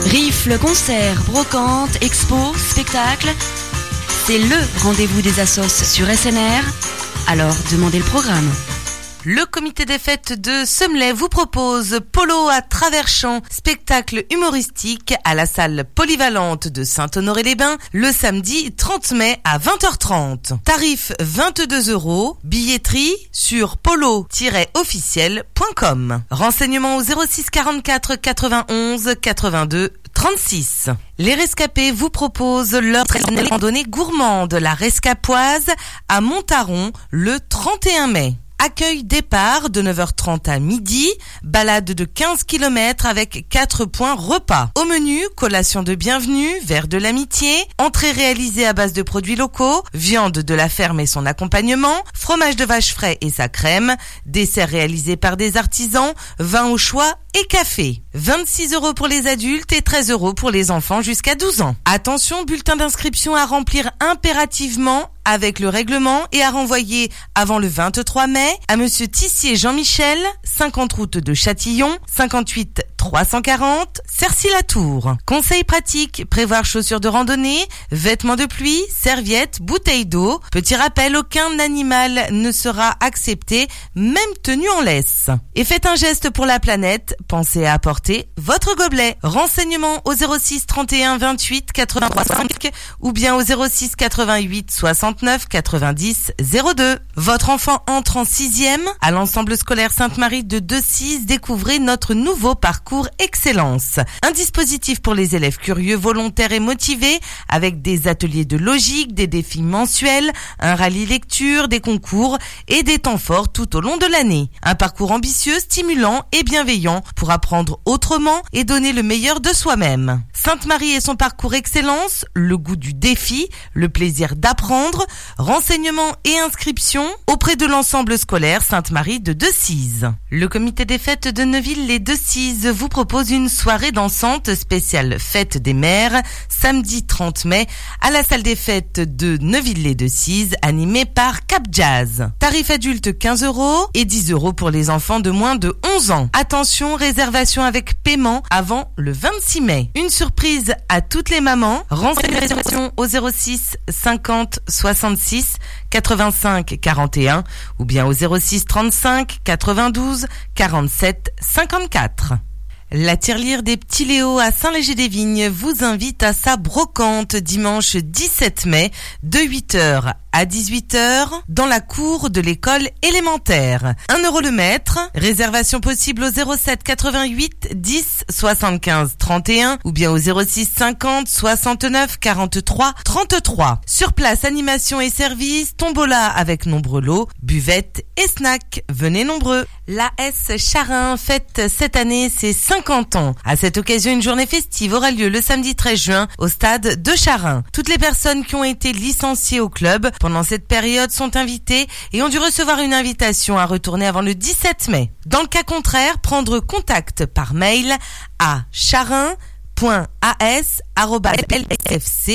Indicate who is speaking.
Speaker 1: Rifle, concerts, brocantes, expos, spectacles. C'est le rendez-vous des assos sur SNR. Alors demandez le programme.
Speaker 2: Le comité des fêtes de Semley vous propose Polo à Travers-Champs, spectacle humoristique à la salle polyvalente de Saint-Honoré-les-Bains le samedi 30 mai à 20h30. Tarif 22 €, billetterie sur polo-officiel.com. Renseignements au 06 44 91 82 36. Les rescapés vous proposent leur randonnée gourmande, la Rescapoise à Montaron le 31 mai. Accueil départ de 9h30 à midi, balade de 15 km avec 4 points repas. Au menu, collation de bienvenue, verre de l'amitié, entrée réalisée à base de produits locaux, viande de la ferme et son accompagnement, fromage de vache frais et sa crème, dessert réalisé par des artisans, vin au choix et café. 26 € pour les adultes et 13 € pour les enfants jusqu'à 12 ans. Attention, bulletin d'inscription à remplir impérativement avec le règlement et à renvoyer avant le 23 mai à Monsieur Tissier Jean-Michel, 50 route de Châtillon, 58 340, Cercy-la-Tour. Conseil pratique, prévoir chaussures de randonnée, vêtements de pluie, serviettes, bouteilles d'eau. Petit rappel, aucun animal ne sera accepté, même tenu en laisse. Et faites un geste pour la planète, pensez à apporter votre gobelet. Renseignements au 06 31 28 83 5 ou bien au 06 88 69 90 02. Votre enfant entre en 6e à l'ensemble scolaire Sainte-Marie de Decize. Découvrez notre nouveau parcours Excellence. Un dispositif pour les élèves curieux, volontaires et motivés avec des ateliers de logique, des défis mensuels, un rallye lecture, des concours et des temps forts tout au long de l'année. Un parcours ambitieux, stimulant et bienveillant pour apprendre autrement et donner le meilleur de soi-même. Sainte-Marie et son parcours Excellence, le goût du défi, le plaisir d'apprendre. Renseignements et inscriptions auprès de l'ensemble scolaire Sainte-Marie de Decize. Le comité des fêtes de Neuville-les-Decize vous propose une soirée dansante spéciale fête des mères, samedi 30 mai, à la salle des fêtes de Neuville-les-Decize, animée par Cap Jazz. Tarif adulte 15 € et 10 € pour les enfants de moins de 11 ans. Attention, réservation avec paiement avant le 26 mai. Une surprise à toutes les mamans. Renseignements au 06 50 66 85 41 ou bien au 06 35 92 47 54. La tirelire des Petits Léos à Saint-Léger-des-Vignes vous invite à sa brocante dimanche 17 mai de 8h à 18h dans la cour de l'école élémentaire. 1 € le mètre. Réservation possible au 07 88 10 75 31 ou bien au 06 50 69 43 33. Sur place, animation et service, tombola avec nombreux lots, buvettes et snacks. Venez nombreux. La S Charin fête cette année ses 50 ans. À cette occasion, une journée festive aura lieu le samedi 13 juin au stade de Charin. Toutes les personnes qui ont été licenciées au club pendant cette période sont invitées et ont dû recevoir une invitation à retourner avant le 17 mai. Dans le cas contraire, prendre contact par mail à charin.as@lfc